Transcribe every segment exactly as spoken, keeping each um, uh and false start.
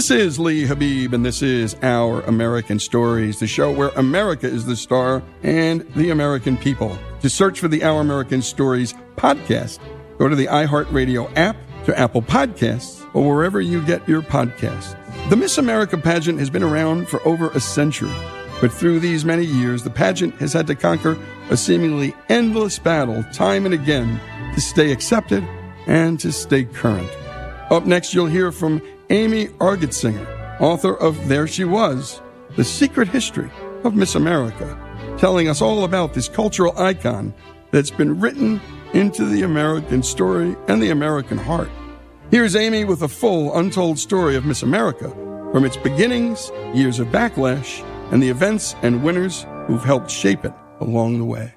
This is Lee Habib, and this is Our American Stories, the show where America is the star and the American people. To search for the Our American Stories podcast, go to the iHeartRadio app, to Apple Podcasts, or wherever you get your podcasts. The Miss America pageant has been around for over a century, but through these many years, the pageant has had to conquer a seemingly endless battle time and again to stay accepted and to stay current. Up next, you'll hear from Amy Argetsinger, author of There She Was, The Secret History of Miss America, telling us all about this cultural icon that's been written into the American story and the American heart. Here's Amy with a full, untold story of Miss America, from its beginnings, years of backlash, and the events and winners who've helped shape it along the way.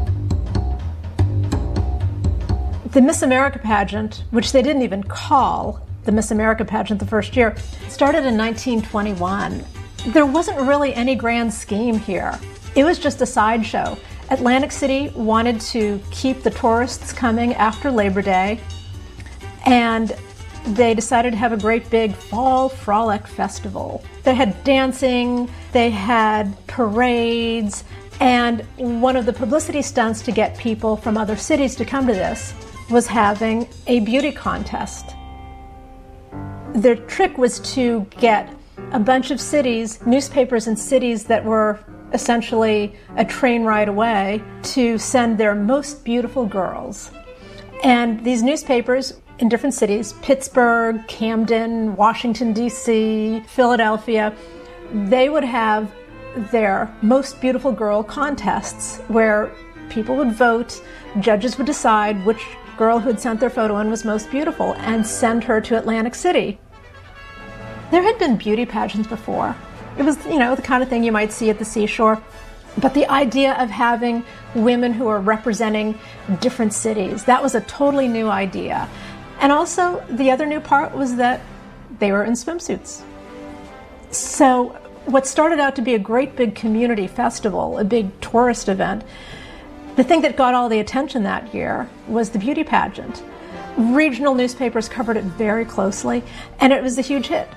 The Miss America pageant, which they didn't even call the Miss America pageant the first year, started in nineteen twenty-one. There wasn't really any grand scheme here. It was just a sideshow. Atlantic City wanted to keep the tourists coming after Labor Day, and they decided to have a great big fall frolic festival. They had dancing, they had parades, and one of the publicity stunts to get people from other cities to come to this was having a beauty contest. Their trick was to get a bunch of cities, newspapers in cities that were essentially a train ride away, to send their most beautiful girls. And these newspapers in different cities, Pittsburgh, Camden, Washington, D C, Philadelphia, they would have their most beautiful girl contests where people would vote, judges would decide which girl who had sent their photo in was most beautiful and send her to Atlantic City. There had been beauty pageants before. It was, you know, the kind of thing you might see at the seashore. But the idea of having women who are representing different cities, that was a totally new idea. And also, the other new part was that they were in swimsuits. So what started out to be a great big community festival, a big tourist event, the thing that got all the attention that year was the beauty pageant. Regional newspapers covered it very closely, and it was a huge hit.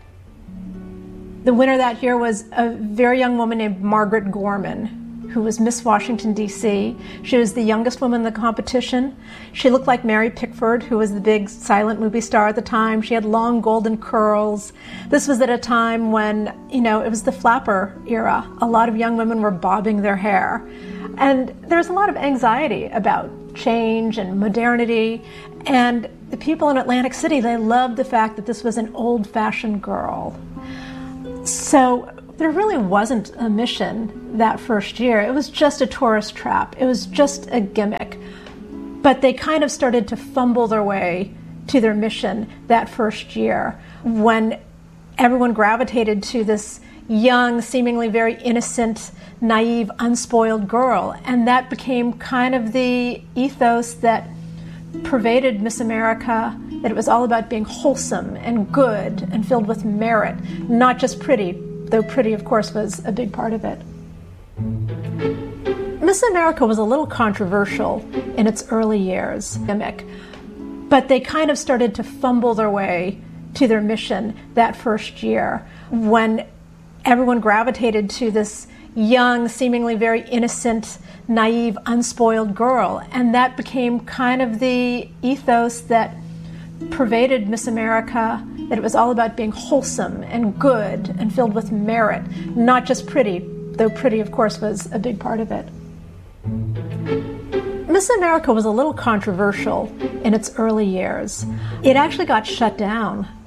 The winner that year was a very young woman named Margaret Gorman, who was Miss Washington, D C. She was the youngest woman in the competition. She looked like Mary Pickford, who was the big silent movie star at the time. She had long golden curls. This was at a time when, you know, it was the flapper era. A lot of young women were bobbing their hair. And there was a lot of anxiety about change and modernity. And the people in Atlantic City, they loved the fact that this was an old-fashioned girl. So there really wasn't a mission that first year. It was just a tourist trap. It was just a gimmick. But they kind of started to fumble their way to their mission that first year when everyone gravitated to this young, seemingly very innocent, naive, unspoiled girl. And that became kind of the ethos that pervaded Miss America, that it was all about being wholesome and good and filled with merit, not just pretty, though pretty, of course, was a big part of it. Miss America was a little controversial in its early years, gimmick, but they kind of started to fumble their way to their mission that first year when everyone gravitated to this young, seemingly very innocent, naive, unspoiled girl. And that became kind of the ethos that pervaded Miss America, that it was all about being wholesome and good and filled with merit, not just pretty, though pretty, of course, was a big part of it. Miss America was a little controversial in its early years. It actually got shut down